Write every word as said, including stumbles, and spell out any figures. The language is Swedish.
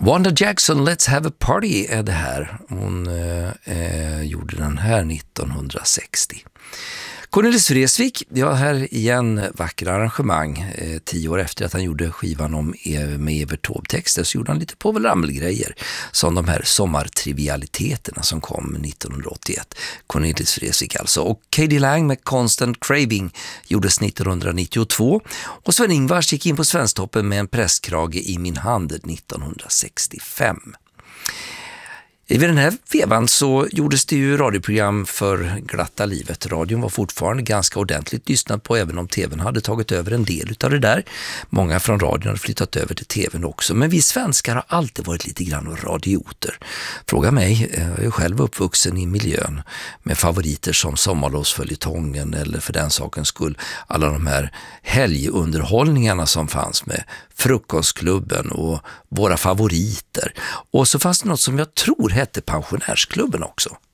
Wanda Jackson, Let's Have a Party är det här. Hon eh, gjorde den här nittonhundrasextio. Cornelis Vreeswijk, ja, här igen vackra arrangemang. Eh, tio år efter att han gjorde skivan om e- med Evert Taube-texter så gjorde han lite Povel Ramel-grejer. Som de här sommartrivialiteterna som kom nittonhundraåttioett. Cornelis Vreeswijk alltså. Och K D Lang med Constant Craving gjordes nittonhundranittiotvå. Och Sven-Ingvars gick in på Svensktoppen med en presskrage i min hand nittonhundrasextiofem. I den här vevan så gjordes det ju radioprogram för glatta livet. Radion var fortfarande ganska ordentligt lyssnad på, även om tvn hade tagit över en del av det där. Många från radion hade flyttat över till tvn också. Men vi svenskar har alltid varit lite grann av radioter. Fråga mig, jag är ju själv uppvuxen i miljön med favoriter som Sommarlovsföljetongen eller för den sakens skull alla de här helgunderhållningarna som fanns med Frukostklubben och våra favoriter. Och så fanns det något som jag tror hette Pensionärsklubben också.